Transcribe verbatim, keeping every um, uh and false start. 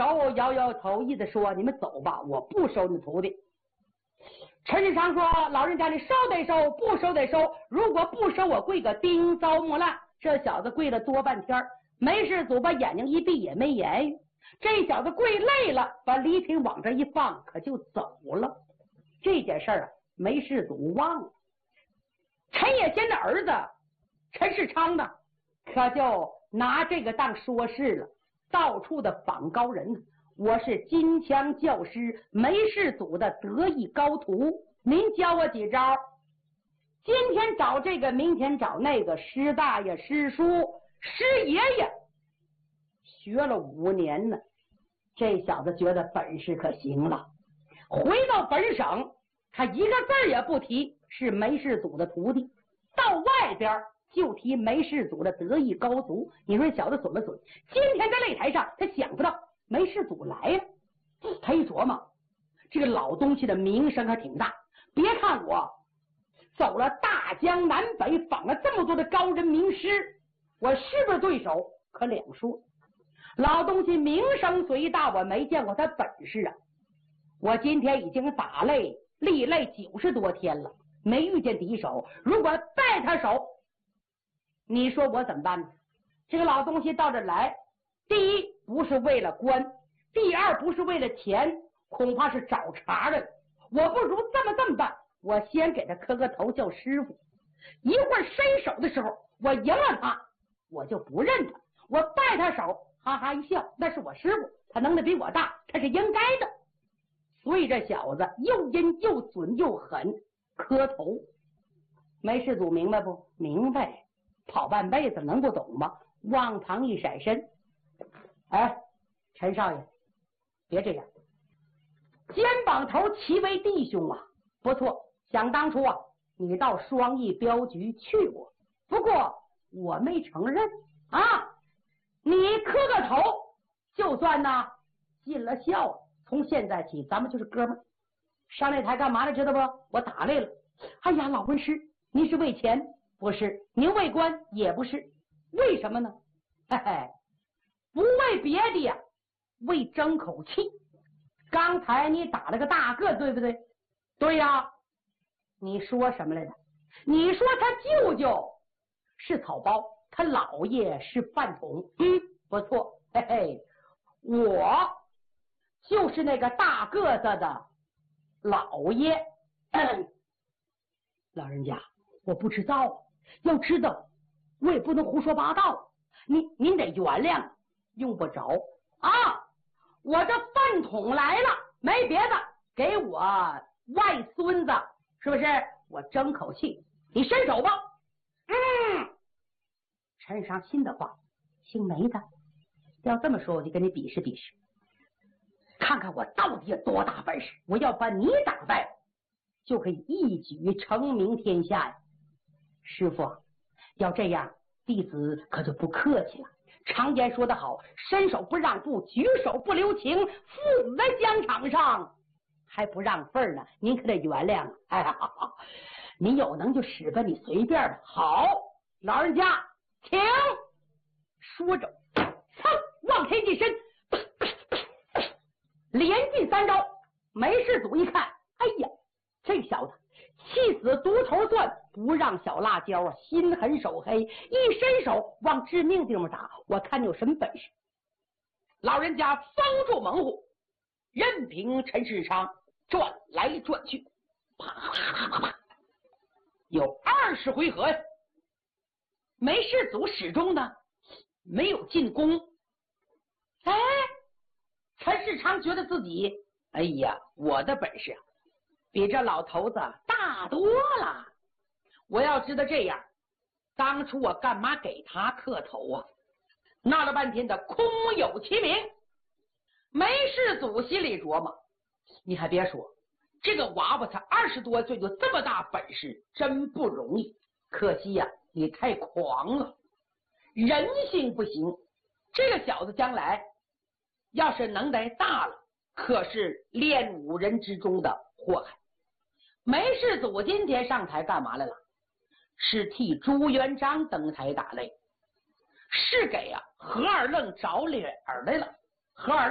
手摇摇头，意思说你们走吧，我不收你徒弟。陈世昌说：“老人家，你收得收，不收得收。如果不收，我跪个钉遭木烂。”这小子跪了多半天，梅世祖把眼睛一闭，也没言语。这小子跪累了，把礼品往这一放，可就走了。这件事儿啊，梅世祖忘了。陈野先的儿子陈世昌呢，可就拿这个当说事了，到处的访高人。我是金枪教师梅世祖的得意高徒，您教我几招？今天找这个，明天找那个，师大爷、师叔、师爷爷，学了五年呢。这小子觉得本事可行了，回到本省，他一个字也不提是梅世祖的徒弟，到外边就提梅世祖的得意高足。你说小子损不损？今天在擂台上，他想不到梅世祖来了，他一琢磨，这个老东西的名声还挺大。别看我走了大江南北，访了这么多的高人名师，我是不是对手可两说。老东西名声虽大，我没见过他本事啊。我今天已经打擂历擂九十多天了，没遇见敌手。如果带他手，你说我怎么办呢？这个老东西到这来，第一不是为了官，第二不是为了钱，恐怕是找茬的。我不如这么这么办，我先给他磕个头叫师傅，一会儿伸手的时候我赢了他，我就不认他。我拜他手，哈哈一笑，那是我师傅，他能力比我大，他是应该的。所以这小子又阴又准又狠，磕头。梅世祖明白不？明白。跑半辈子能不懂吗？往旁一闪身，哎，陈少爷，别这样，肩膀头齐为弟兄啊！不错，想当初啊，你到双义镖局去过，不过我没承认啊。你磕个头，就算呢尽了孝。从现在起，咱们就是哥们儿。上那台干嘛来？知道不？我打来了。哎呀，老恩师，您是为钱？不是。您为官？也不是。为什么呢？嘿嘿，不为别的呀，为争口气。刚才你打了个大个，对不对？对呀。你说什么来着？你说他舅舅是草包，他姥爷是饭桶。嗯，不错。嘿嘿，我就是那个大个子的老爷。嗯、老人家，我不知道，要知道我也不能胡说八道，您您得原谅。用不着啊，我这饭桶来了，没别的，给我外孙子，是不是？我争口气，你伸手吧。嗯，陈上新的话，姓梅的，要这么说，我就跟你比试比试，看看我到底有多大本事。我要把你打败，就可以一举成名天下呀！师傅，要这样，弟子可就不客气了。常言说得好，伸手不让步，举手不留情，父子在疆场上还不让份呢，您可得原谅。哎呀，你有能就使吧，你随便吧。好，老人家请。说着噌往前一伸，连进三招。梅世祖一看，哎呀，这小子气死独头蒜，不让小辣椒啊，心狠手黑，一伸手往致命地方打，我看你有什么本事。老人家方住猛虎，任凭陈世昌转来转去，啪啪啪啪，有二十回合呀。梅世祖始终呢没有进攻。哎，陈世昌觉得自己，哎呀，我的本事啊比这老头子大多了。我要知道这样，当初我干嘛给他磕头啊？闹了半天的空有其名。梅世祖心里琢磨，你还别说，这个娃娃才二十多岁就这么大本事，真不容易。可惜呀、啊，你太狂了，人性不行。这个小子将来要是能耐大了，可是练武人之中的祸害。梅世祖今天上台干嘛来了？是替朱元璋登台打擂，是给啊何二愣找脸来了。何二